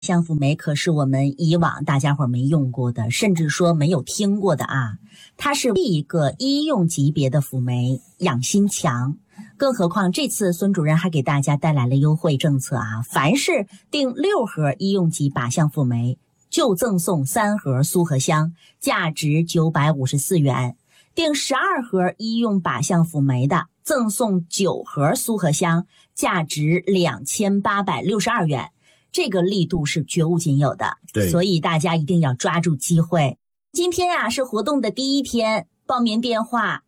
象辅酶可是我们以往大家伙没用过的，甚至说没有听过的啊。它是第一个医用级别的辅酶，养心强。更何况这次孙主任还给大家带来了优惠政策啊，凡是订6盒医用级靶向辅酶，就赠送3盒苏合香，价值954元。订12盒医用靶向辅酶的，赠送9盒苏合香，价值2862元。这个力度是绝无仅有的， 对， 所以大家一定要抓住机会。今天啊是活动的第一天，报名电话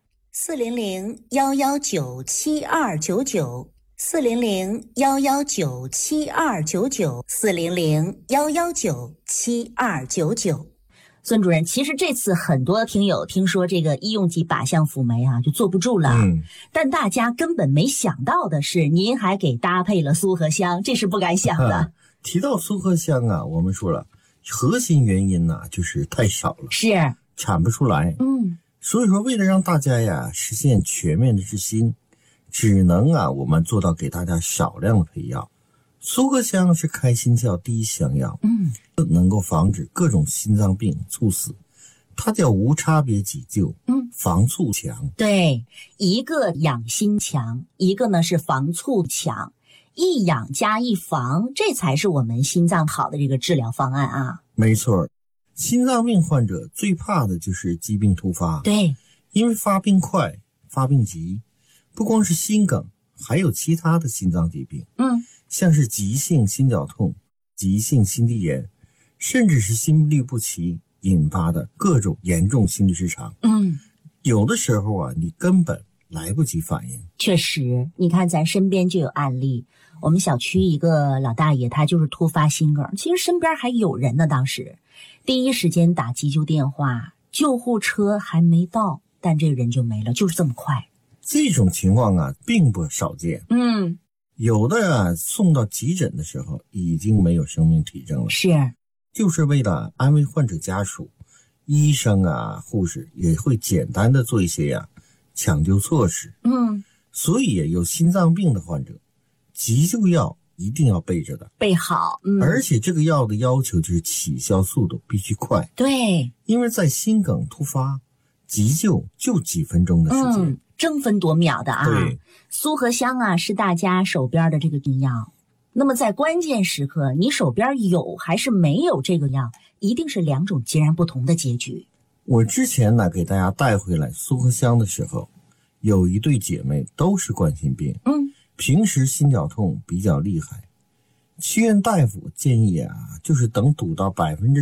400-119-7299，400-119-7299，400-119-7299。孙主任，其实这次很多听友听说这个医用级靶向辅酶啊就坐不住了，但大家根本没想到的是，您还给搭配了苏合香，这是不敢想的。 提到苏合香啊，我们说了，核心原因呢就是太少了， 是产不出来。所以说为了让大家呀实现全面的治心，只能我们做到给大家少量的配药。苏合香是开心窍第一香药，能够防止各种心脏病猝死，它叫无差别急救，防猝强。 对，一个养心强，一个呢是防猝强，一养加一防，这才是我们心脏好的这个治疗方案啊。 没错，心脏病患者最怕的就是疾病突发， 对， 因为发病快发病急，不光是心梗，还有其他的心脏疾病，像是急性心绞痛、急性心肌炎，甚至是心律不齐引发的各种严重心律失常。有的时候你根本来不及反应。 确实，你看咱身边就有案例，我们小区一个老大爷，他就是突发心梗，其实身边还有人呢，当时第一时间打急救电话，救护车还没到，但这个人就没了，就是这么快。 这种情况并不少见。有的送到急诊的时候已经没有生命体征了， 是， 就是为了安慰患者家属，医生护士也会简单的做一些抢救措施。所以有心脏病的患者，急救药一定要备着的， 备好。 而且这个药的要求就是起效速度必须快。 对， 因为在心梗突发，急救就几分钟的时间， 争分夺秒的啊。 对， 苏合香是大家手边的这个药，那么在关键时刻，你手边有还是没有这个药，一定是2种截然不同的结局。 我之前给大家带回来苏合香的时候，有一对姐妹都是冠心病，平时心绞痛比较厉害，去院大夫建议就是等堵到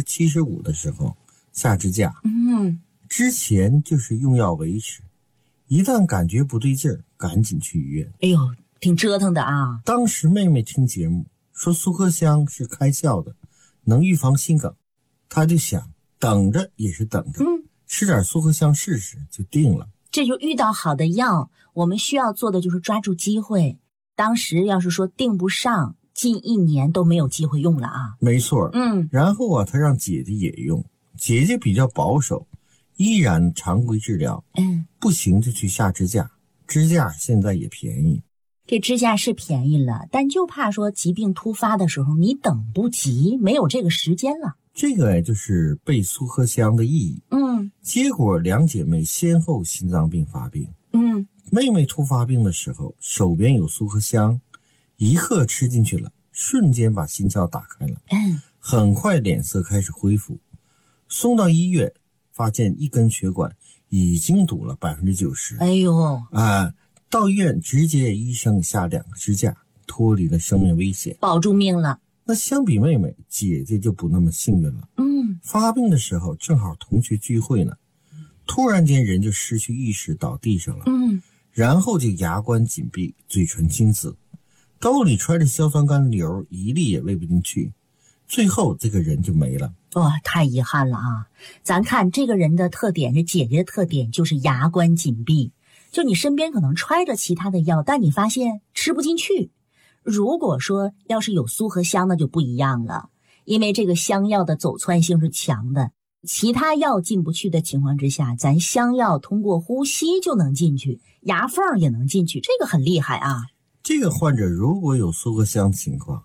75%的时候下支架，之前就是用药维持，一旦感觉不对劲儿，赶紧去医院。 哎呦，挺折腾的啊。 当时妹妹听节目说苏合香是开窍的，能预防心梗，她就想等着也是等着，吃点苏合香试试，就定了。 这就遇到好的药，我们需要做的就是抓住机会。当时要是说订不上，近1年都没有机会用了啊。 没错，然后她让姐姐也用，姐姐比较保守，依然常规治疗，不行就去下支架，支架现在也便宜。 这支架是便宜了，但就怕说疾病突发的时候你等不及，没有这个时间了。 这个就是备苏合香的意义。结果2姐妹先后心脏病发病。妹妹突发病的时候手边有苏合香，一克吃进去了，瞬间把心窍打开了，很快脸色开始恢复。送到医院发现一根血管已经堵了90%。 哎呦， 到医院直接医生下2个支架，脱离了生命危险， 保住命了。 那相比妹妹，姐姐就不那么幸运了。发病的时候正好同学聚会呢，突然间人就失去意识倒地上了，然后就牙关紧闭，嘴唇青紫，兜里揣着硝酸甘流，一粒也喂不进去，最后这个人就没了。 太遗憾了啊。咱看这个人的特点，是姐姐的特点就是牙关紧闭，就你身边可能揣着其他的药，但你发现吃不进去。如果说要是有苏合香，那就不一样了，因为这个香药的走窜性是强的，其他药进不去的情况之下，咱香药通过呼吸就能进去，牙缝也能进去，这个很厉害啊。 这个患者如果有苏合香情况，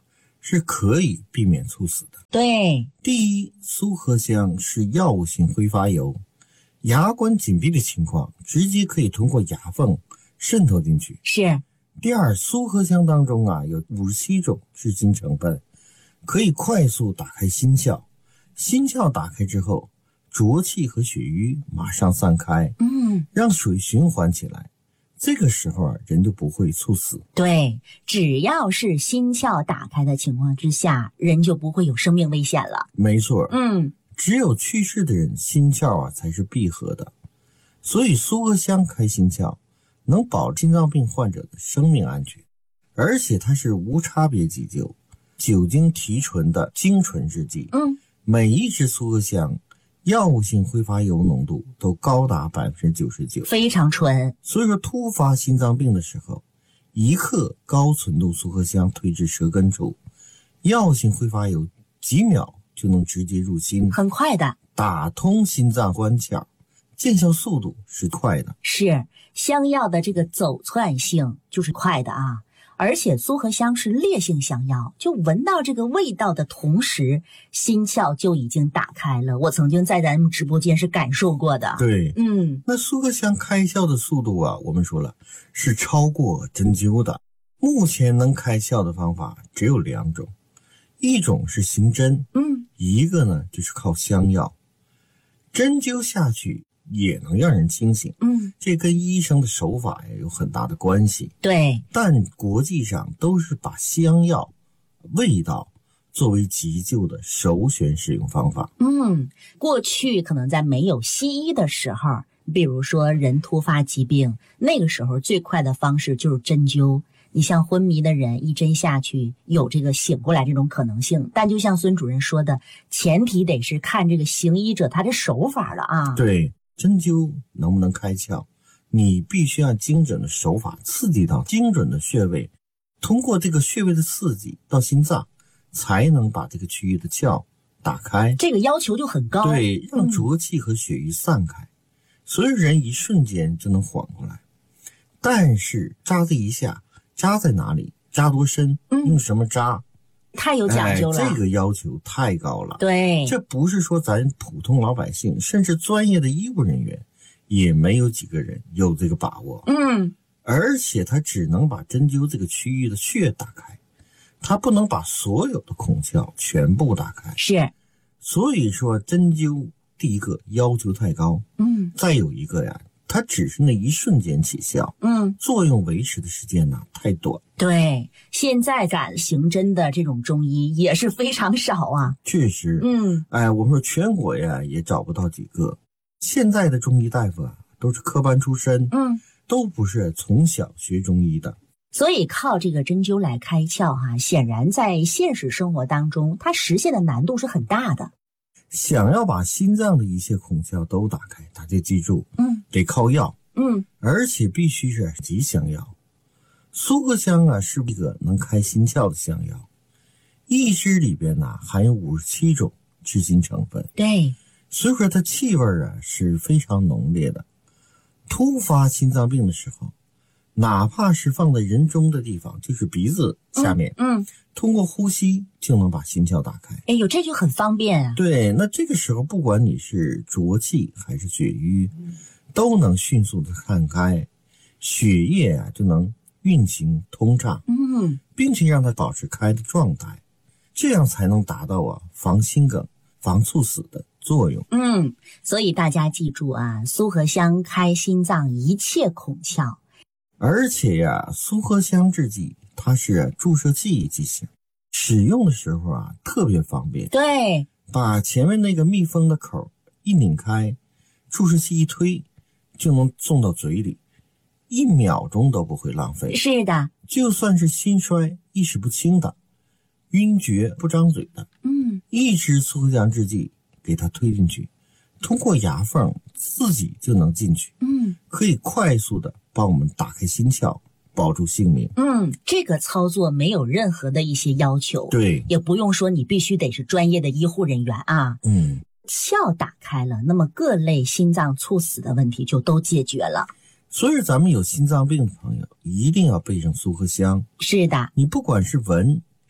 是可以避免猝死的。 对， 第一，苏合香是药物性挥发油，牙关紧闭的情况直接可以通过牙缝渗透进去。 是。 第二，苏合香当中有57种至今成分，可以快速打开心窍。心窍打开之后，浊气和血瘀马上散开，让水循环起来。这个时候人就不会猝死。 对，只要是心窍打开的情况之下，人就不会有生命危险了。 没错，只有去世的人心窍才是闭合的，所以苏合香开心窍能保心脏病患者的生命安全，而且它是无差别急救，酒精提纯的精纯制剂。每一支苏合香药物性挥发油浓度都高达 99%， 非常纯。 所以说突发心脏病的时候，1克高纯度苏合香推至舌根处，药物性挥发油几秒就能直接入心， 很快的， 打通心脏关窍，见效速度是快的。 是，香药的这个走窜性就是快的啊。而且苏合香是烈性香药，就闻到这个味道的同时，心窍就已经打开了。我曾经在咱们直播间是感受过的。 对，那苏合香开窍的速度我们说了是超过针灸的。目前能开窍的方法只有2种，一种是行针，一个呢就是靠香药。针灸下去也能让人清醒，这跟医生的手法有很大的关系。 对， 但国际上都是把香药味道作为急救的首选使用方法。 过去可能在没有西医的时候，比如说人突发疾病，那个时候最快的方式就是针灸。你像昏迷的人，一针下去有这个醒过来这种可能性，但就像孙主任说的，前提得是看这个行医者他的手法了啊。 对，针灸能不能开窍，你必须要精准的手法刺激到精准的穴位，通过这个穴位的刺激到心脏，才能把这个区域的窍打开。 这个要求就很高。 对，让浊气和血瘀散开，所以人一瞬间就能缓过来。但是扎这一下，扎在哪里，扎多深，用什么扎， 太有讲究了。 这个要求太高了。 对， 这不是说咱普通老百姓，甚至专业的医务人员也没有几个人有这个把握。而且他只能把针灸这个区域的穴打开，他不能把所有的孔窍全部打开。 是， 所以说针灸第一个要求太高，再有一个它只是那一瞬间起效，作用维持的时间太短。 对，现在敢行针的这种中医也是非常少啊。 确实，我们说全国也找不到几个。现在的中医大夫都是科班出身，都不是从小学中医的。 所以靠这个针灸来开窍显然在现实生活当中，它实现的难度是很大的。 想要把心脏的一切孔窍都打开，大家记住，得靠药，而且必须是吉香药。苏合香是一个能开心窍的香药，一支里边含有57种至今成分。 对， 所以说它气味是非常浓烈的。突发心脏病的时候，哪怕是放在人中的地方，就是鼻子下面，通过呼吸就能把心窍打开。 哎呦，这就很方便啊。 对，那这个时候不管你是浊气还是血瘀，都能迅速的散开，血液就能运行通畅，并且让它保持开的状态，这样才能达到防心梗、防猝死的作用。 所以大家记住苏合香开心脏一切孔窍。 而且苏合香制剂它是注射剂剂型，使用的时候特别方便。 对， 把前面那个密封的口一拧开，注射器一推，就能送到嘴里，1秒钟都不会浪费。 是的， 就算是心衰、意识不清的、晕厥不张嘴的，一支苏合香制剂给它推进去，通过牙缝自己就能进去，可以快速的帮我们打开心窍，保住性命。 这个操作没有任何的一些要求， 对， 也不用说你必须得是专业的医护人员窍打开了，那么各类心脏猝死的问题就都解决了。 所以咱们有心脏病的朋友一定要备上苏合香。 是的， 你不管是闻、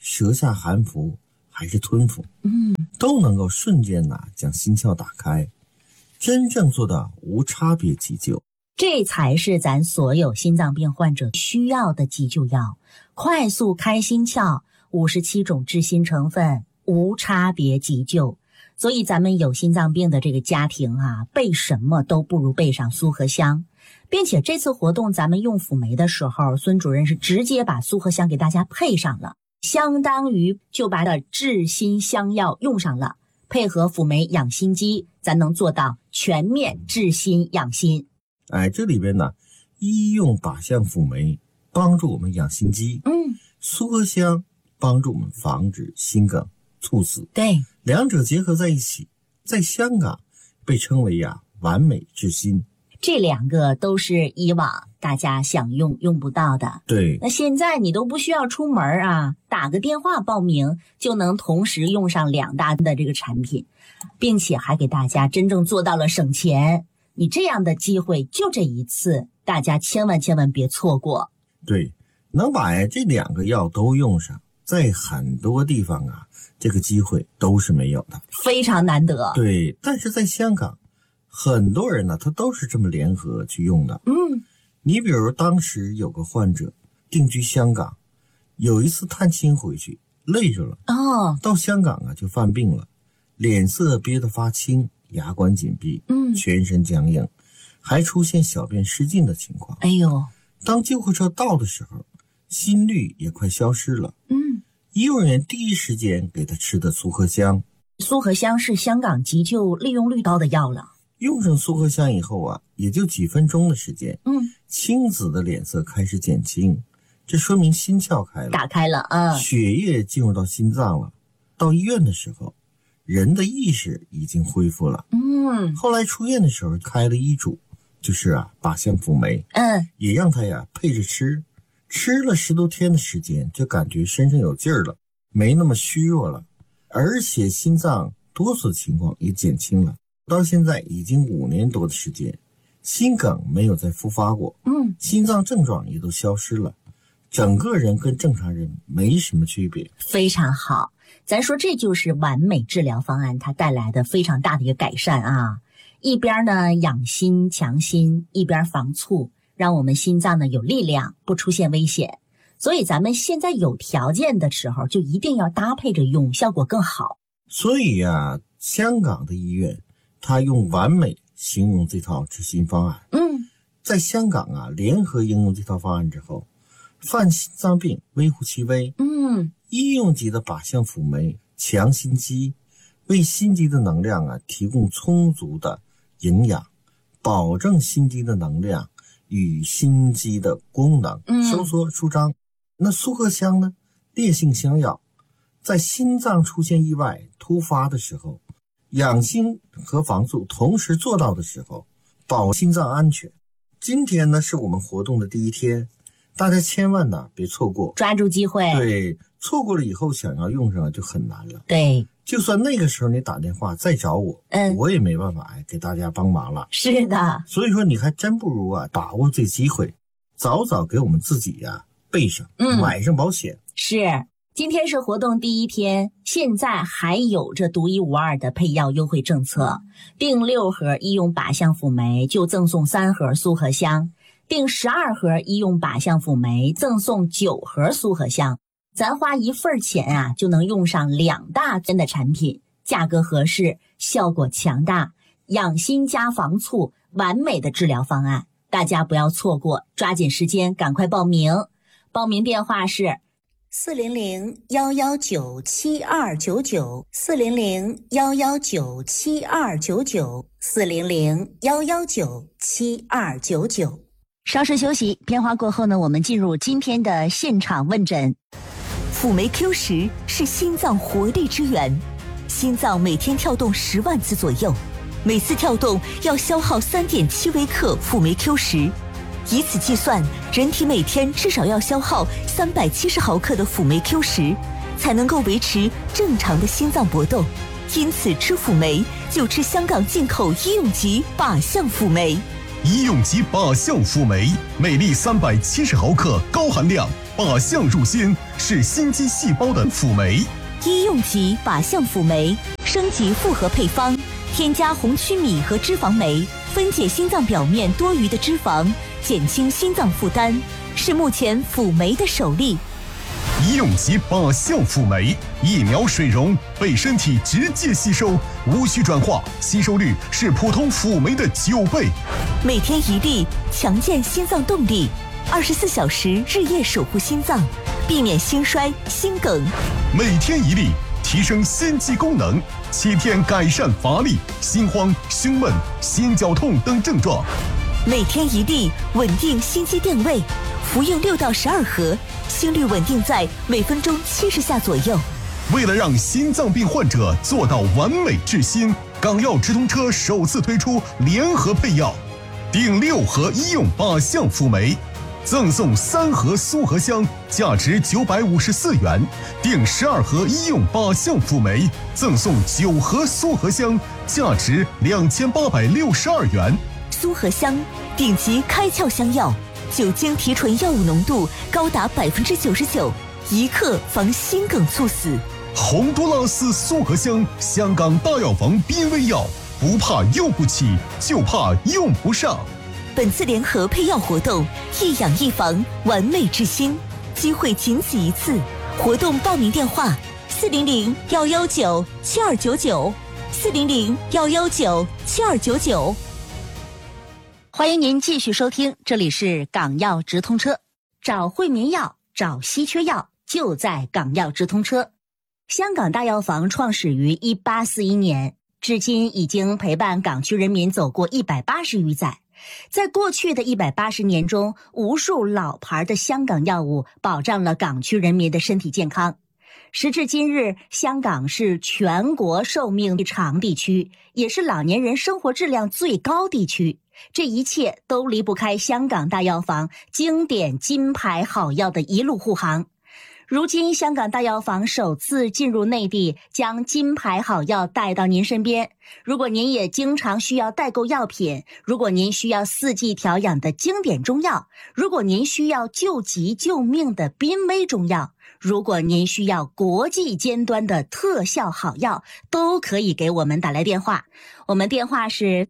舌下含服还是吞服，都能够瞬间将心窍打开，真正做到无差别急救。 这才是咱所有心脏病患者需要的急救药，快速开心窍，57种治心成分，无差别急救。所以咱们有心脏病的这个家庭备什么都不如备上苏合香。并且这次活动咱们用辅酶的时候，孙主任是直接把苏合香给大家配上了，相当于就把的治心香药用上了，配合辅酶养心肌，咱能做到全面治心养心。 这里边医用靶向辅酶帮助我们养心肌，苏合香帮助我们防止心梗猝死。 对， 两者结合在一起，在香港被称为完美治心。 这两个都是以往大家想用不到的。 对， 那现在你都不需要出门打个电话报名就能同时用上2大的这个产品，并且还给大家真正做到了省钱。你这样的机会就这一次，大家千万别错过。 对，能把这2个药都用上，在很多地方这个机会都是没有的， 非常难得。 对，但是在香港很多人他都是这么联合去用的。你比如当时有个患者定居香港，有一次探亲回去累着了，到香港就犯病了，脸色憋得发青，牙关紧闭，全身僵硬，还出现小便失禁的情况。 哎呦， 当救护车到的时候，心率也快消失了。医务人员第一时间给他吃的苏合香。 苏合香是香港急救利用率高的药了。 用上苏合香以后也就几分钟的时间，青紫的脸色开始减轻，这说明心窍开了， 打开了血液进入到心脏了。到医院的时候，人的意识已经恢复了。后来出院的时候开了医嘱，就是靶向辅酶，也让他配着吃，吃了10多天的时间，就感觉身上有劲儿了，没那么虚弱了，而且心脏哆嗦的情况也减轻了。到现在已经5年多的时间，心梗没有再复发过，心脏症状也都消失了，整个人跟正常人没什么区别。 非常好，咱说这就是完美治疗方案它带来的非常大的一个改善一边呢养心强心，一边防猝，让我们心脏呢有力量，不出现危险。所以咱们现在有条件的时候就一定要搭配着用，效果更好。 所以香港的医院他用完美形容这套治心方案。在香港联合应用这套方案之后，犯心脏病微乎其微。医用级的靶向辅酶强心肌，为心肌的能量提供充足的营养，保证心肌的能量与心肌的功能收缩舒张。那苏合香呢，烈性香药，在心脏出现意外突发的时候，养心和防猝同时做到的时候，保心脏安全。今天呢是我们活动的第1天，大家千万别错过， 抓住机会。 对，错过了以后想要用上就很难了。 对， 就算那个时候你打电话再找我，我也没办法给大家帮忙了。 是的， 所以说你还真不如把握这机会，早早给我们自己备上，买上保险。 是，今天是活动第1天，现在还有着独一无二的配药优惠政策，订6盒医用靶向辅酶就赠送3盒苏合香，订12盒医用靶向辅酶赠送9盒苏合香。咱花1份钱就能用上2大件的产品，价格合适，效果强大，养心加防猝，完美的治疗方案，大家不要错过，抓紧时间赶快报名。报名电话是400-119-7299，400-119-7299，400-119-7299。稍事休息，片花过后呢，我们进入今天的现场问诊。 辅酶 Q10是心脏活力之源，心脏每天跳动10万次左右，每次跳动要消耗3.7微克辅酶 Q10，以此计算，人体每天至少要消耗370毫克的辅酶 Q10，才能够维持正常的心脏搏动。因此吃辅酶就吃香港进口医用级靶向辅酶。 医用级靶向辅酶，每粒370毫克，高含量， 靶向入心，是心肌细胞的辅酶。 医用级靶向辅酶升级复合配方，添加红曲米和脂肪酶，分解心脏表面多余的脂肪，减轻心脏负担，是目前辅酶的首例。 医用级靶向辅酶，1秒水溶，被身体直接吸收，无需转化，吸收率是普通辅酶的9倍。 每天1粒，强健心脏动力，24小时日夜守护心脏，避免心衰、心梗。 每天1粒，提升心肌功能，7天改善乏力、心慌、胸闷、心绞痛等症状。 每天1粒，稳定心肌电位，服用6到12盒，心率稳定在每分钟70下左右。 为了让心脏病患者做到完美治心，港药直通车首次推出联合配药，订6盒医用靶向辅酶，赠送3盒苏合香，价值954元；订12盒医用靶向辅酶，赠送9盒苏合香，价值2862元。 苏合香，顶级开窍香药，酒精提纯药物浓度高达99%，一克防心梗猝死。 洪都拉斯苏合香，香港大药房濒危药，不怕用不起，就怕用不上。 本次联合配药活动，一养一防，完美治心，机会仅此一次。活动报名电话：400-119-7299，400-119-7299。 欢迎您继续收听，这里是港药直通车，找惠民药，找稀缺药，就在港药直通车。香港大药房创始于1841年，至今已经陪伴港区人民走过180余载。在过去的180年中，无数老牌的香港药物保障了港区人民的身体健康。时至今日，香港是全国寿命最长地区，也是老年人生活质量最高地区。这一切都离不开香港大药房经典金牌好药的一路护航。如今香港大药房首次进入内地，将金牌好药带到您身边。如果您也经常需要代购药品，如果您需要4季调养的经典中药，如果您需要救急救命的濒危中药，如果您需要国际尖端的特效好药，都可以给我们打来电话。我们电话是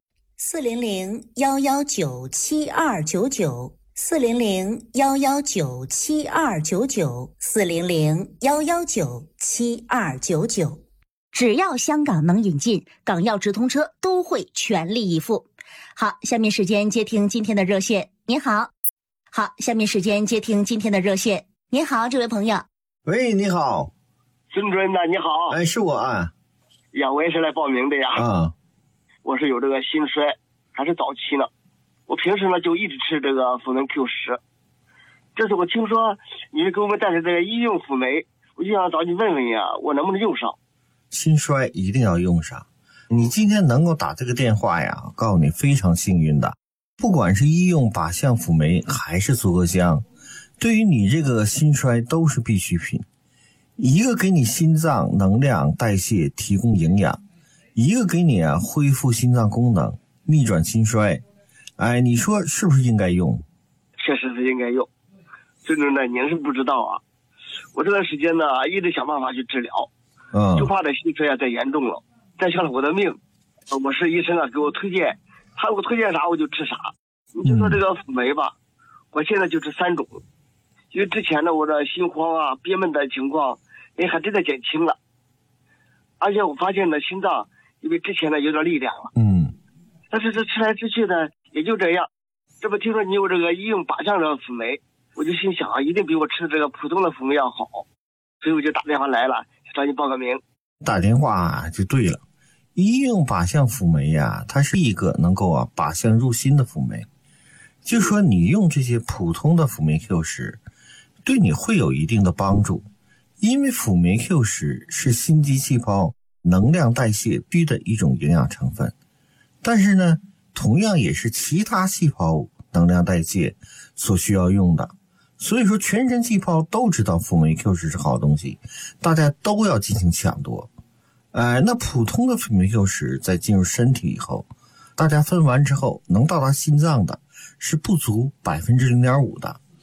400-119-7299，400-119-7299，400-119-7299。只要香港能引进，港药直通车都会全力以赴。好，下面时间接听今天的热线。您好。好，下面时间接听今天的热线。您好，这位朋友。 喂，你好。 孙主任呐，你好。 哎，是我啊。 呀，我也是来报名的呀。 啊。 我是有这个心衰，还是早期呢。我平时呢就一直吃这个辅酶 Q10。这次我听说你是给我们带来这个医用辅酶，我就想找你问问呀，我能不能用上？ 心衰一定要用上。你今天能够打这个电话呀，我告诉你非常幸运的。不管是医用靶向辅酶还是苏合香，对于你这个心衰都是必需品。一个给你心脏能量代谢提供营养，一个给你恢复心脏功能，逆转心衰。哎，你说是不是应该用？ 确实是应该用。孙主任呢，您是不知道啊，我这段时间呢一直想办法去治疗，就怕这心衰再严重了，再伤了我的命。我是医生给我推荐，他给我推荐啥我就吃啥。你就说这个辅酶吧，我现在就吃3种，因为之前呢我的心慌憋闷的情况还真的减轻了，而且我发现呢心脏因为之前呢有点力量了，但是这吃来吃去的也就这样。这不听说你有这个医用靶向的辅酶，我就心想一定比我吃的这个普通的辅酶要好，所以我就打电话来了，找你报个名。 打电话就对了，医用靶向辅酶呀，它是一个能够靶向入心的辅酶。就说你用这些普通的辅酶 Q10，对你会有一定的帮助，因为辅酶 Q10是心肌细胞能量代谢必须的一种营养成分，但是呢，同样也是其他细胞能量代谢所需要用的。所以说全身细胞都知道辅酶 Q10是好东西，大家都要进行抢夺。那普通的辅酶 Q10在进入身体以后，大家分完之后能到达心脏的是不足 0.5% 的。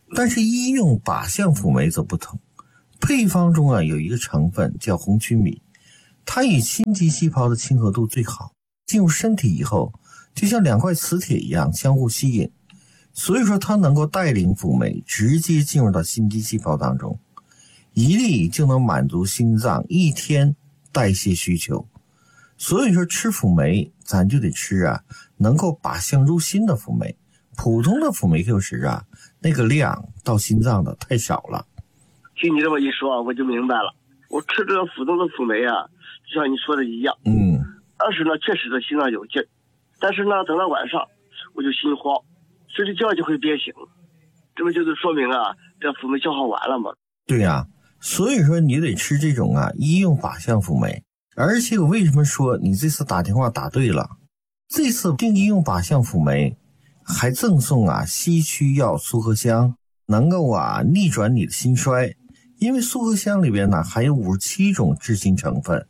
但是医用靶向辅酶则不同，配方中有一个成分叫红曲米，它与心肌细胞的亲和度最好，进入身体以后就像2块磁铁一样相互吸引，所以说它能够带领辅酶直接进入到心肌细胞当中，一粒就能满足心脏一天代谢需求。所以说吃辅酶咱就得吃能够靶向入心的辅酶，普通的辅酶 Q10那个量到心脏的太少了。 听你这么一说我就明白了，我吃这个普通的辅酶就像你说的一样，当时呢确实的心脏有劲，但是呢等到晚上我就心慌，睡着觉就会憋醒，这不就是说明这辅酶消耗完了吗？ 对呀，所以说你得吃这种医用靶向辅酶。而且我为什么说你这次打电话打对了，这次定医用靶向辅酶还赠送西区药苏合香，能够逆转你的心衰。因为苏合香里边呢含有57种制心成分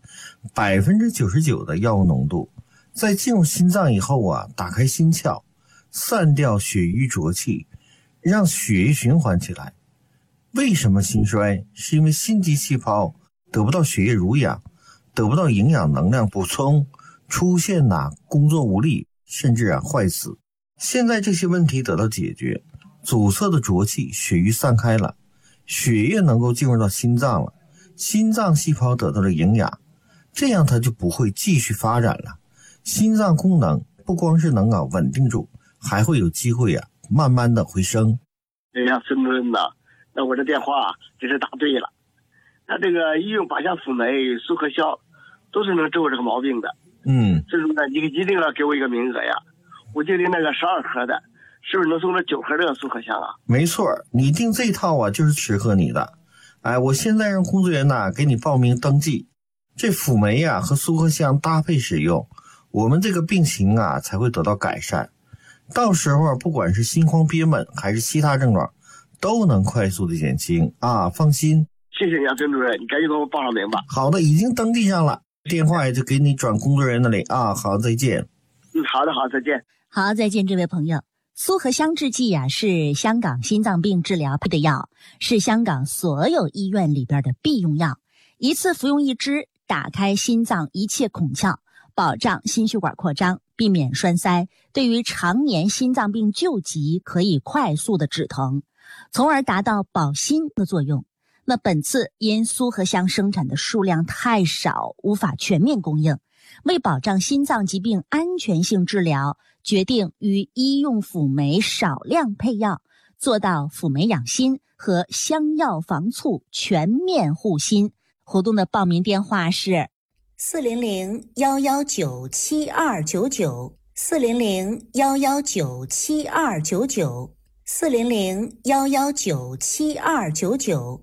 ，99%的药物浓度，在进入心脏以后打开心窍，散掉血瘀浊气，让血液循环起来。为什么心衰？是因为心肌细胞得不到血液濡养，得不到营养能量补充，出现工作无力，甚至坏死。现在这些问题得到解决，阻塞的浊气血瘀散开了，血液能够进入到心脏了，心脏细胞得到了营养，这样它就不会继续发展了。心脏功能不光是能稳定住，还会有机会慢慢的回升。 哎呀，孙主任那我这电话真是打对了。他这个医用靶向辅酶苏合香都是能治我这个毛病的。所以说呢，你一定要给我一个名额呀，我就订那个12盒的，是不是能送这9盒这个苏合香没错，你订这套就是适合你的。我现在让工作人员给你报名登记，这辅酶和苏合香搭配使用，我们这个病情才会得到改善。到时候不管是心慌憋闷还是其他症状，都能快速的减轻放心。 谢谢你孙主任，你赶紧给我报上名吧。 好的，已经登记上了，电话也就给你转工作人员那里好，再见。 好的，再见。 好，再见，这位朋友。苏合香制剂是香港心脏病治疗的药，是香港所有医院里边的必用药，一次服用1支，打开心脏一切孔窍，保障心血管扩张，避免栓塞，对于常年心脏病救急可以快速的止疼，从而达到保心的作用。那本次因苏合香生产的数量太少，无法全面供应，为保障心脏疾病安全性治疗，决定与医用辅酶少量配药，做到辅酶养心和香药防猝全面护心。活动的报名电话是 400-119-7299 400-119-7299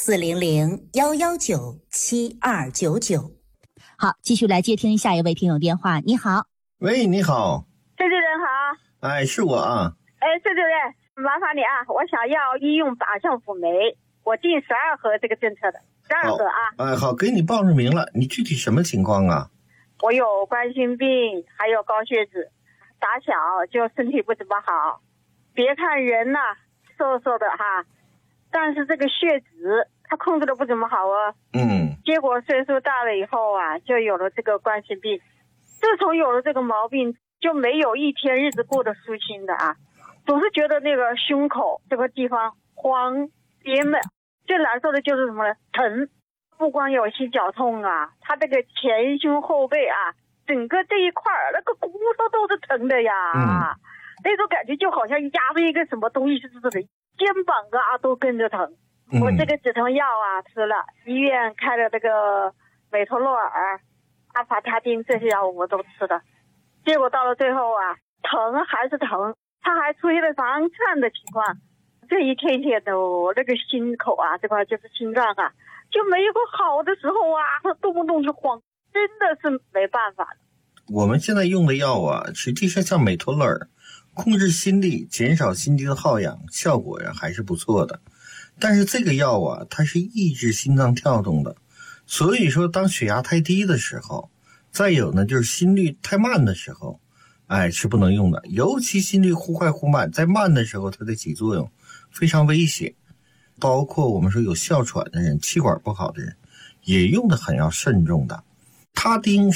400-119-7299 好，继续来接听下一位听友电话。你好。 喂，你好。 孙主任好。 是我孙主任，麻烦你我想要医用靶向辅酶，我订12盒这个政策的，12盒好，给你报上名了。你具体什么情况我有冠心病，还有高血脂，打小就身体不怎么好，别看人瘦瘦的但是这个血脂它控制的不怎么好结果岁数大了以后就有了这个冠心病。自从有了这个毛病，就没有一天日子过得舒心的总是觉得那个胸口这个地方慌憋闷，最难受的就是什么呢？疼。不光有心绞痛它这个前胸后背整个这一块那个骨头都是疼的呀那种感觉就好像压着一个什么东西似的，肩膀都跟着疼。我这个止疼药吃了，医院开了这个美托洛尔、阿法他汀这些药我都吃了，结果到了最后疼还是疼，它还出现了房颤的情况。这一天天的我那个心口这块就是心脏就没有个好的时候它动不动就慌，真的是没办法。 我们现在用的药实际上像美托勒尔，控制心率，减少心肌的耗氧，效果还是不错的。但是这个药它是抑制心脏跳动的，所以说当血压太低的时候，再有呢就是心率太慢的时候是不能用的。尤其心率忽快忽慢，在慢的时候它得起作用， 非常危险。包括我们说有哮喘的人、气管不好的人，也用的很要慎重的。他汀